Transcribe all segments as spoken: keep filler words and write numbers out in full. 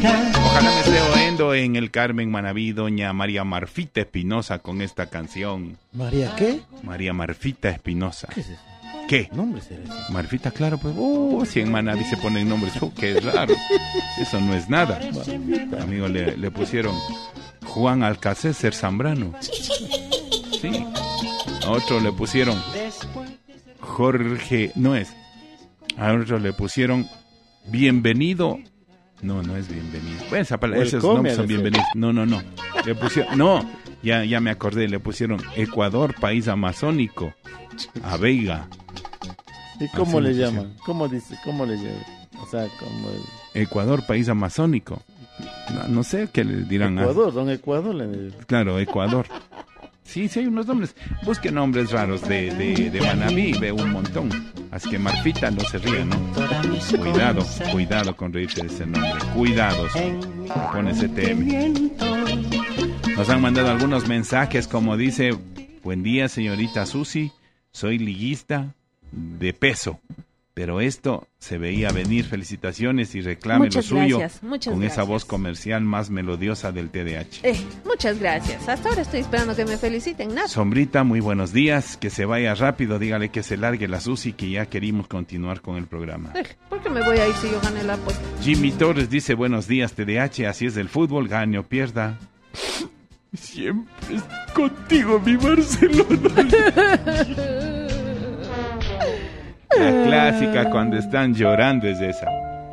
Ojalá me esté oyendo en el Carmen Manaví doña María Marfita Espinosa con esta canción. ¿María qué? María Marfita Espinosa. ¿Qué es eso? ¿Qué? ¿Nombre será ese? Marfita, claro, pues, uh, si en Manaví se ponen nombres, uh, qué raro. Eso no es nada. Marfita. Amigo, le, le pusieron Juan Alcácer Zambrano. Sí. A otro le pusieron Jorge, no es. A otro le pusieron Bienvenido. No, no es bienvenido. Bueno, esa palabra, esos nombres son bienvenidos. No, no, no. Le pusieron, no, ya, ya me acordé, le pusieron Ecuador, país amazónico. A Veiga. ¿Y cómo le llaman? ¿Cómo dice? ¿Cómo le llaman? O sea, como el... Ecuador, país amazónico. No, no sé qué le dirán. Ecuador, a... don Ecuador. Le... Claro, Ecuador. Sí, sí hay unos nombres. Busque nombres raros de, de, de Manaví, ve un montón. Así que Marfita no se ríe, ¿no? Cuidado, cuidado con reírse de ese nombre. Cuidados. Pone C T M. Nos han mandado algunos mensajes como dice: buen día, señorita Susi. Soy liguista de peso. Pero esto se veía venir. Felicitaciones y reclame muchas lo suyo gracias, muchas con gracias. Esa voz comercial más melodiosa del T D A H. Eh, muchas gracias. Hasta ahora estoy esperando que me feliciten. Nada. Sombrita, muy buenos días. Que se vaya rápido. Dígale que se largue la Susi, que ya querimos continuar con el programa. Eh, ¿Por qué me voy a ir si yo gané la apuesta? Jimmy Torres dice: buenos días, T D A H. Así es el fútbol, gane o pierda. Siempre es contigo, mi Barcelona. La clásica cuando están llorando es esa.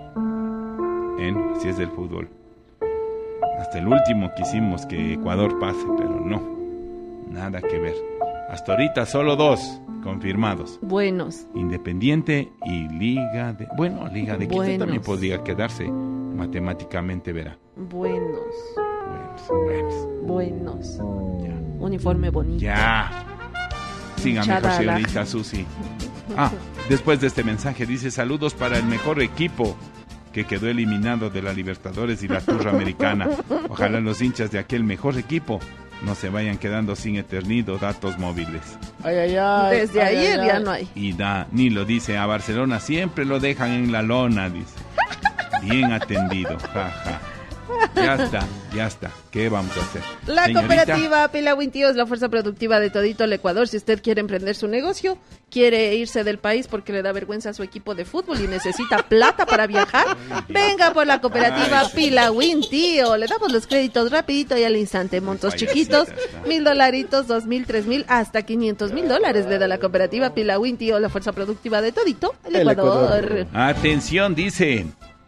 ¿En? Si es del fútbol. Hasta el último quisimos que Ecuador pase, pero no. Nada que ver. Hasta ahorita solo dos confirmados. Buenos. Independiente y Liga de... Bueno, Liga de Quito Buenos. También podría quedarse matemáticamente, verá. Buenos. Buenos. Buenos. Ya. Uniforme bonito. Ya. Siga mejor, señorita Susi. Ah, después de este mensaje dice: saludos para el mejor equipo que quedó eliminado de la Libertadores y la Turra Americana. Ojalá los hinchas de aquel mejor equipo no se vayan quedando sin eternido datos móviles. Ay, ay, ay. Desde ay, ayer ay, ya ay. no hay. Y da, ni lo dice, a Barcelona siempre lo dejan en la lona, dice. Bien atendido, jaja. Ja. Ya está, ya está. ¿Qué vamos a hacer? La Señorita, cooperativa Pilahuen Tío es la fuerza productiva de todito el Ecuador. Si usted quiere emprender su negocio, quiere irse del país porque le da vergüenza a su equipo de fútbol y necesita plata para viajar, venga por la cooperativa Pilahuen Tío. Le damos los créditos rapidito y al instante. Montos chiquitos, mil dolaritos, dos mil, tres mil, hasta quinientos mil dólares le da la cooperativa Pilahuen Tío, la fuerza productiva de todito el Ecuador. El Ecuador. Atención, dice...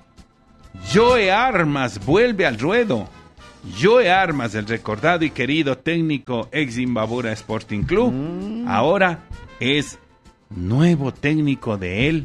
Joe Armas vuelve al ruedo. Joe Armas, el recordado y querido técnico ex Imbabura Sporting Club, mm. ahora es nuevo técnico de El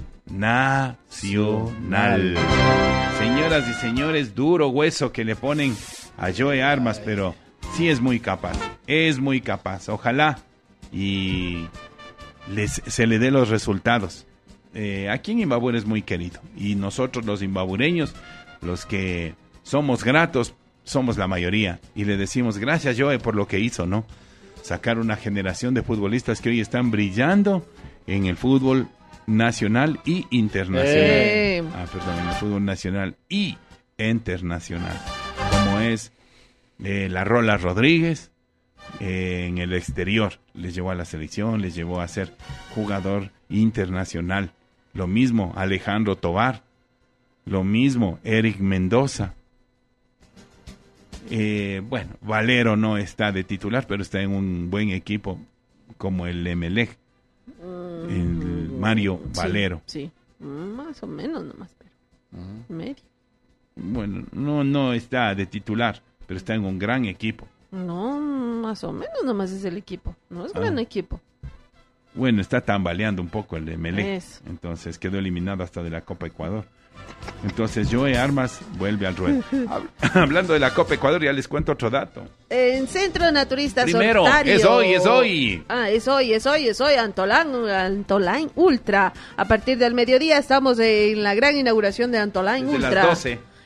Nacional. Señoras y señores, duro hueso que le ponen a Joe Armas, pero sí es muy capaz, es muy capaz. Ojalá y les, se le dé los resultados. Eh, aquí en Imbabura es muy querido y nosotros los imbabureños, los que somos gratos, somos la mayoría y le decimos gracias Joe por lo que hizo, ¿no? Sacar una generación de futbolistas que hoy están brillando en el fútbol nacional y internacional. Eh. Ah, perdón, en el fútbol nacional y internacional, como es eh, la Rola Rodríguez. Eh, en el exterior les llevó a la selección, les llevó a ser jugador internacional. Lo mismo Alejandro Tobar, lo mismo Eric Mendoza. Eh, bueno, Valero no está de titular, pero está en un buen equipo como el Emelec, mm, el Mario sí, Valero. Sí, más o menos nomás, pero uh-huh. medio. Bueno, no, no está de titular, pero está en un gran equipo. No, más o menos nomás es el equipo, no es ah. gran equipo. Bueno, está tambaleando un poco el Emelec, Eso. Entonces quedó eliminado hasta de la Copa Ecuador. Entonces Joe Armas vuelve al ruedo. Hablando de la Copa Ecuador, ya les cuento otro dato. En Centro Naturista Primero, Sortario. es hoy, es hoy. Ah, es hoy, es hoy, es hoy, Antolán, Antolán Ultra. A partir del mediodía estamos en la gran inauguración de Antolán Desde Ultra. las doce.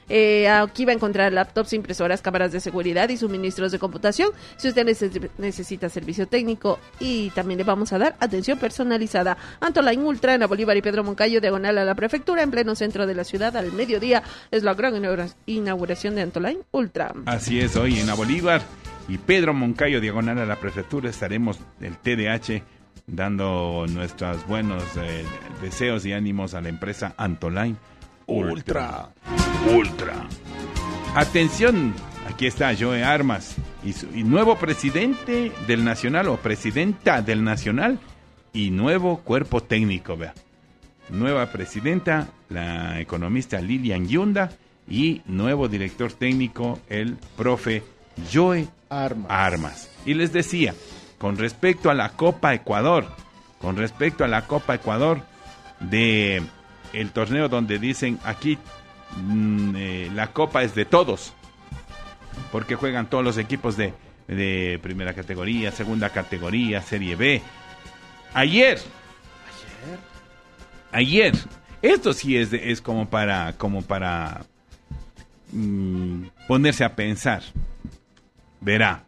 Eh, aquí va a encontrar laptops, impresoras, cámaras de seguridad y suministros de computación. Si usted neces- necesita servicio técnico, y también le vamos a dar atención personalizada. Antoline Ultra en la Bolívar y Pedro Moncayo, diagonal a la prefectura, en pleno centro de la ciudad, al mediodía. Es la gran inaugura- inauguración de Antoline Ultra. Así es, hoy en la Bolívar y Pedro Moncayo, diagonal a la prefectura, estaremos el T D H dando nuestros buenos eh, deseos y ánimos a la empresa Antoline Ultra. Ultra. Atención, aquí está Joe Armas y, su, y nuevo presidente del Nacional o presidenta del Nacional y nuevo cuerpo técnico, vea. Nueva presidenta, la economista Lilian Yunda, y nuevo director técnico, el profe Joe Armas. Armas. Y les decía, con respecto a la Copa Ecuador, con respecto a la Copa Ecuador de el torneo donde dicen aquí mmm, eh, la Copa es de todos, porque juegan todos los equipos de, de primera categoría, segunda categoría, Serie B. Ayer, ayer, ayer, esto sí es, de, es como para, como para mmm, ponerse a pensar. Verá.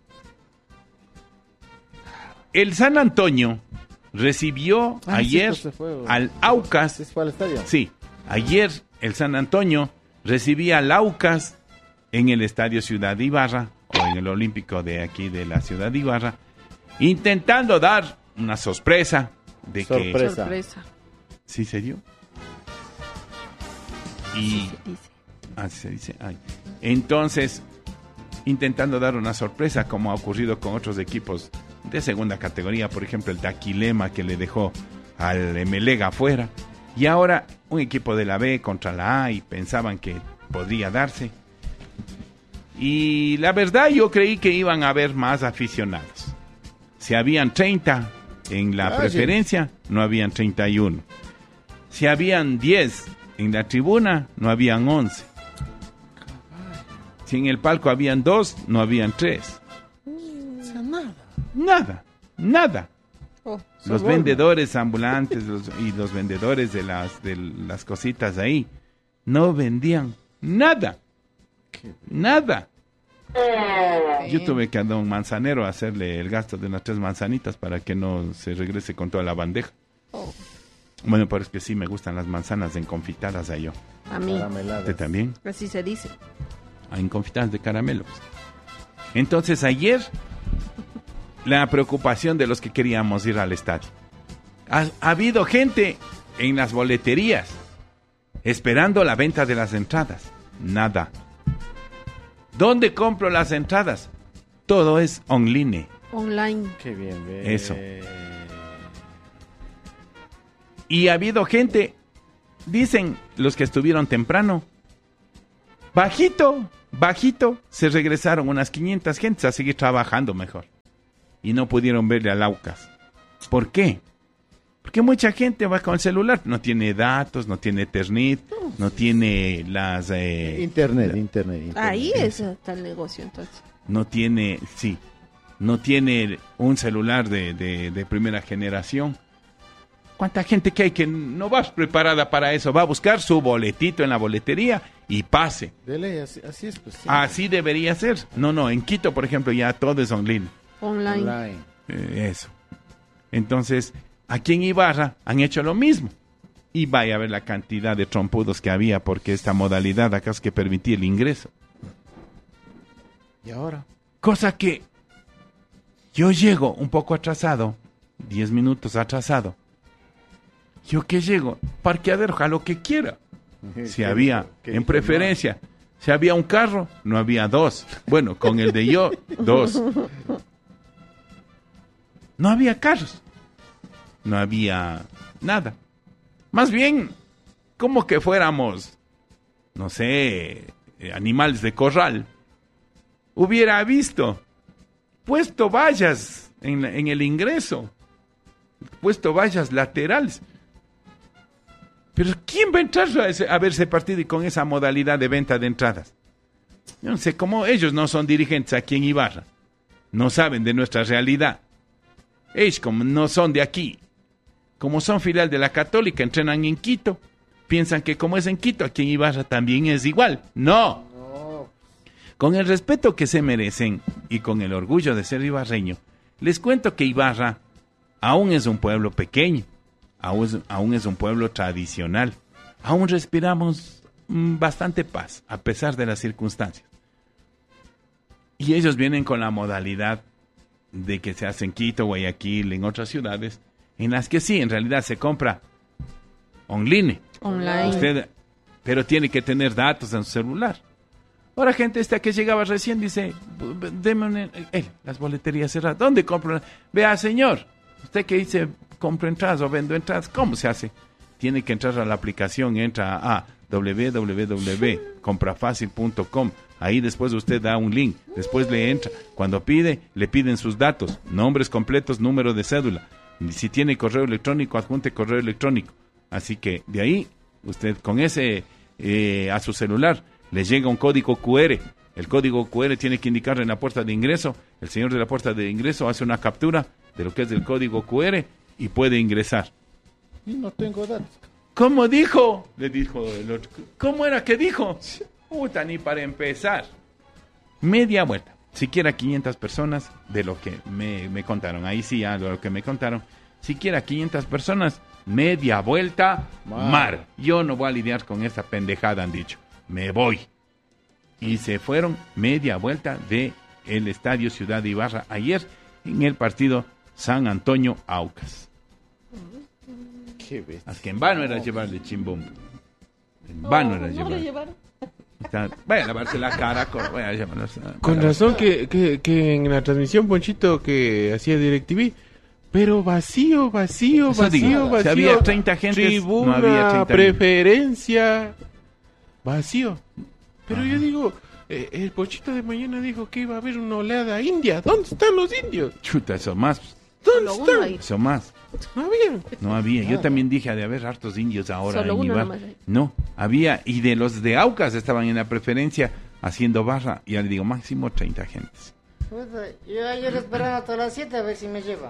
El San Antonio recibió ah, ayer sí, fue, al Aucas. ¿Sí fue al estadio? Sí, ayer el San Antonio recibía al Aucas en el Estadio Ciudad Ibarra, o en el Olímpico de aquí de la Ciudad Ibarra, intentando dar una sorpresa de sorpresa. que... Sorpresa. ¿Sí se dio? Y... Sí se dice. Ah, sí se dice. Ay. Entonces, intentando dar una sorpresa, como ha ocurrido con otros equipos de segunda categoría, por ejemplo el Daquilema, que le dejó al Emelega afuera, y ahora un equipo de la B contra la A, y pensaban que podría darse, y la verdad yo creí que iban a haber más aficionados. Si habían treinta en la ah, preferencia, sí. No habían treinta y uno. Si habían diez en la tribuna, no habían once. Si en el palco habían dos, no habían tres. O sea, nada. Nada, nada. Oh, los bueno. vendedores ambulantes los, y los vendedores de las, de las cositas ahí no vendían nada. Nada. Yo tuve que a don Manzanero hacerle el gasto de unas tres manzanitas para que no se regrese con toda la bandeja. Oh. Bueno, pero es que sí me gustan las manzanas enconfitadas a yo. A mí. ¿Usted también? Así se dice. A enconfitadas de caramelos. Entonces ayer, la preocupación de los que queríamos ir al estadio. Ha, ha habido gente en las boleterías esperando la venta de las entradas. Nada. ¿Dónde compro las entradas? Todo es online. Online. Qué bien, bien. Eso. Y ha habido gente, dicen los que estuvieron temprano, bajito, bajito, se regresaron unas quinientas gentes a seguir trabajando mejor. Y no pudieron verle al Aucas. ¿Por qué? Porque mucha gente va con el celular, no tiene datos, no tiene Ethernet, no tiene las... Eh, internet, la, internet, internet. Ahí es está el negocio entonces. No tiene, sí, no tiene un celular de, de, de primera generación. ¿Cuánta gente que hay que no va preparada para eso? Va a buscar su boletito en la boletería y pase. De ley, así, así es. Pues, sí. Así debería ser. No, no, en Quito, por ejemplo, ya todo es online. Online. online. Eh, eso. Entonces, aquí en Ibarra han hecho lo mismo. Y vaya a ver la cantidad de trompudos que había, porque esta modalidad acá es que permitía el ingreso. ¿Y ahora? Cosa que yo llego un poco atrasado, diez minutos atrasado. Yo que llego, parqueadero, a lo que quiera. Si había, en preferencia, si había un carro, no había dos. Bueno, con el de yo, dos. No había carros. No había nada. Más bien, como que fuéramos, no sé, animales de corral. Hubiera visto, puesto vallas en, en el ingreso, puesto vallas laterales. Pero ¿quién va a entrar a, ese, a ver ese partido y con esa modalidad de venta de entradas? Yo no sé, cómo ellos no son dirigentes aquí en Ibarra, no saben de nuestra realidad. Ellos como no son de aquí, como son filial de la Católica, entrenan en Quito, piensan que como es en Quito, aquí en Ibarra también es igual. ¡No! no. Con el respeto que se merecen y con el orgullo de ser ibarreño, les cuento que Ibarra aún es un pueblo pequeño, aún es, aún es un pueblo tradicional, aún respiramos mmm, bastante paz, a pesar de las circunstancias. Y ellos vienen con la modalidad de que se hace en Quito, Guayaquil, en otras ciudades, en las que sí, en realidad se compra online. Online. Usted, pero tiene que tener datos en su celular. Ahora, gente esta que llegaba recién dice, deme un, eh, las boleterías cerradas. ¿Dónde compro? Vea, señor, usted que dice, compro entradas o vendo entradas, ¿cómo se hace? Tiene que entrar a la aplicación, entra a doble u doble u doble u punto compra fácil punto com. Ahí después usted da un link, después le entra. Cuando pide, le piden sus datos, nombres completos, número de cédula. Si tiene correo electrónico, adjunte correo electrónico. Así que de ahí, usted con ese eh, a su celular, le llega un código cu erre. El código cu erre tiene que indicar en la puerta de ingreso. El señor de la puerta de ingreso hace una captura de lo que es el código cu erre y puede ingresar. Y no tengo datos. ¿Cómo dijo? Le dijo el otro. ¿Cómo era que dijo? Puta, ni para empezar. Media vuelta. Siquiera quinientas personas de lo que me, me contaron. Ahí sí, a lo que me contaron. Siquiera quinientas personas, media vuelta, mar. mar. Yo no voy a lidiar con esa pendejada, han dicho. Me voy. Y se fueron media vuelta de el Estadio Ciudad de Ibarra ayer en el partido San Antonio Aucas. Qué bestia. Haz que en vano era llevarle chimbombo. En vano era no, llevarle. No Está, vaya a lavarse la cara. Con, vaya a llamarlos, con razón que, que, que en la transmisión, Ponchito, que hacía DirecTV, pero vacío, vacío, Eso vacío, digo, vacío. Si había treinta gentes, tribuna, no había treinta preferencia, vacío. Pero Ajá. yo digo, eh, el Ponchito de mañana dijo que iba a haber una oleada india. ¿Dónde están los indios? Chuta, eso más. ¿Dónde Solo uno están? ahí. Eso más. No había. No había. Yo también dije, ha de haber hartos indios ahora Solo en uno Ibarra. nomás hay. No, había. Y de los de Aucas estaban en la preferencia haciendo barra. Y ya le digo, máximo treinta gentes. Puta, yo ayer esperaba hasta las siete a ver si me lleva.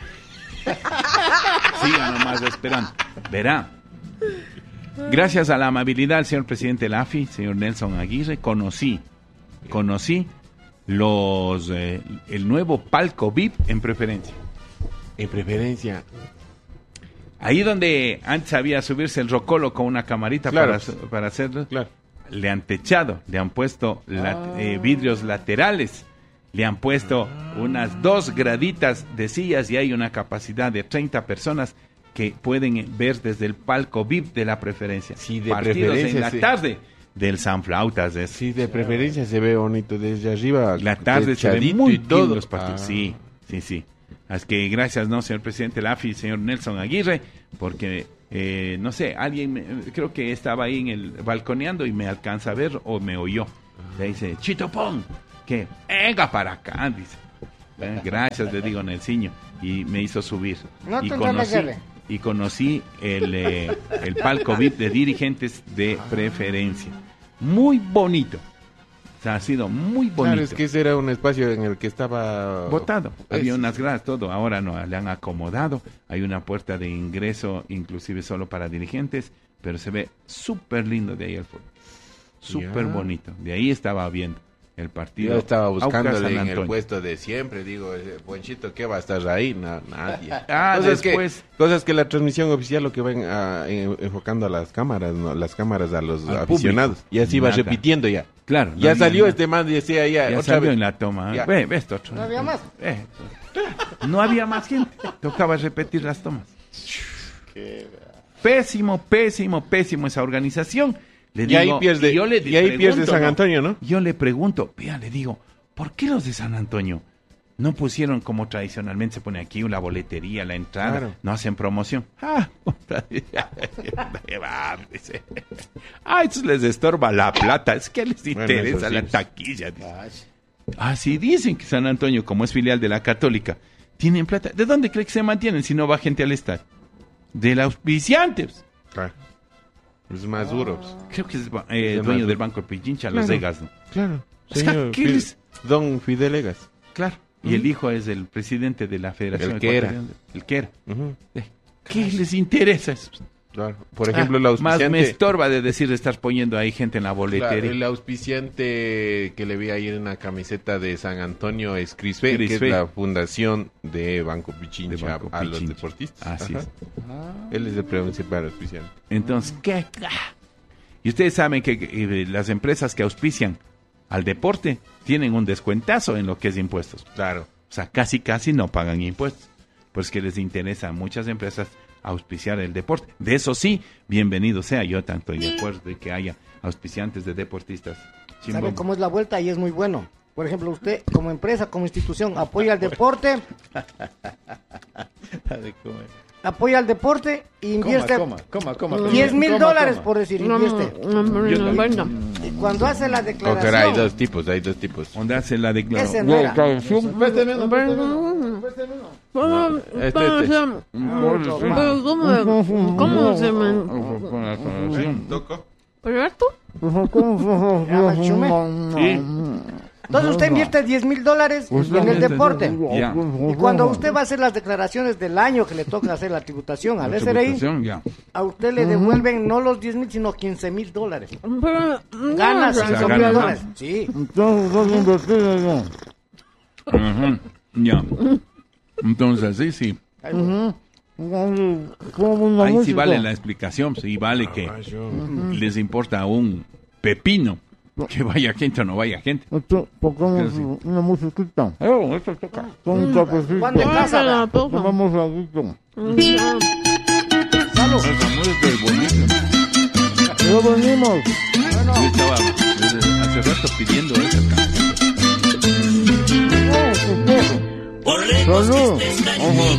Siga nomás esperando. Verá. Gracias a la amabilidad del señor presidente de la A F I, señor Nelson Aguirre, conocí, conocí los eh, el nuevo palco V I P en preferencia. En preferencia. Ahí donde antes había subirse el rocolo con una camarita Claro. para, para hacerlo, Claro. le han techado, le han puesto la- eh, vidrios laterales, le han puesto unas dos graditas de sillas y hay una capacidad de treinta personas que pueden ver desde el palco V I P de la preferencia. Sí, de Partidos preferencia, en la sí. tarde del Sanflautas. De Sí, de preferencia se ve bonito desde arriba. la tarde se ve techadito muy y bien todo. los partidos. Ah. Sí, sí, sí. Así que gracias, no, señor presidente de la A F I, señor Nelson Aguirre, porque, eh, no sé, alguien, me- creo que estaba ahí en el balconeando y me alcanza a ver o me oyó. Le dice, Chito Pon, que venga para acá, dice. Eh, gracias, le digo, Nelsinho, y me hizo subir. No y te conocí, llave. y conocí el, eh, el palco V I P de dirigentes de preferencia. Muy bonito. O sea, ha sido muy bonito. Claro, es que ese era un espacio en el que estaba... Votado. Es- Había unas gradas, todo. Ahora no, le han acomodado. Hay una puerta de ingreso, inclusive solo para dirigentes, pero se ve súper lindo de ahí el fútbol. Súper Ya. bonito. De ahí estaba viendo el partido. Yo estaba Aucas buscándole San en el Antonio. puesto de siempre, digo, ese Ponchito, ¿qué va a estar ahí? Na- nadie. Ah, cosas después. Que, cosas que la transmisión oficial lo que van ah, en- enfocando a las cámaras, ¿no? Las cámaras a los Al aficionados. público. Y así va Nada. repitiendo ya. Claro. no Ya había salió nada. este man y decía ya, Ya otra salió vez. en la toma. Ya. Ve, ve esto otro. No había más. Eh, no había más gente. Tocaba repetir las tomas. Pésimo, pésimo, pésimo esa organización. Le Y ahí digo- pierde, y yo le y ahí pregunto, pierde San ¿no? Antonio, ¿no? Yo le pregunto, vea, le digo, ¿por qué los de San Antonio no pusieron como tradicionalmente se pone aquí la boletería, la entrada, Claro. no hacen promoción? Ah, puta, va, dice. Ah, eso les estorba la plata, es que les Bueno, interesa eso sí, la pues. taquilla. Dice. Así dicen que San Antonio, como es filial de la Católica, tienen plata. ¿De dónde cree que se mantienen si no va gente al estadio? Del auspiciante. pues. Claro. Es más duro. pues. Creo que es eh, Es dueño más- del Banco Pichincha, los Claro. Egas, ¿no? Claro. O sea, Señor ¿qué Fid- les- Don Fidel Egas. Claro. Y el hijo es el presidente de la Federación El que era. Ecuatoriana. El que era. Ujú. Eh, ¿Qué les interesa eso? Claro. Por ejemplo, ah, el auspiciante... Más me estorba de decir de estar poniendo ahí gente en la boletería. Claro, el auspiciante que le vi ahí en una camiseta de San Antonio es Crisfe, que es la fundación de Banco Pichincha de Banco a Pichincha. Los deportistas. Así Ajá. es. Ah. Él es el principal auspiciante. Entonces, ¿qué? Y ustedes saben que, que las empresas que auspician al deporte tienen un descuentazo en lo que es impuestos. Claro. O sea, casi, casi no pagan impuestos. Pues que les interesa a muchas empresas auspiciar el deporte. De eso sí, bienvenido sea. Yo tanto estoy de acuerdo de que haya auspiciantes de deportistas. ¿Sabe cómo es la vuelta? Y es muy bueno. Por ejemplo, usted como empresa, como institución, apoya al deporte. Apoya al deporte e invierte coma, coma, coma, coma, diez mil coma, dólares, coma. por decir, invierte. No, no, no, no, no. Y cuando hace la declaración... Pero hay dos tipos, hay dos tipos. Donde hace la declaración. Ese no era. No, este, este. Pero ¿cómo, cómo se me... ¿Toco? ¿Roberto? Sí. Entonces usted invierte diez mil dólares en el deporte. Ya. Y cuando usted va a hacer las declaraciones del año que le toca hacer la tributación al S R I, Ya. a usted le devuelven no los diez mil, sino quince mil dólares. Pero, no, Ganas no, quince no, mil no. dólares. Sí. Ajá. Ya. Entonces, sí, sí. Ahí sí vale la explicación, sí vale que les importa un pepino que vaya gente o no vaya gente. Tocamos una musiquita. Con un cafecito. Juan de casa. la poca. Tomamos algo. Salud. Esa música es bonita. Ya venimos. Yo estaba desde hace rato pidiendo esa canción. Salud.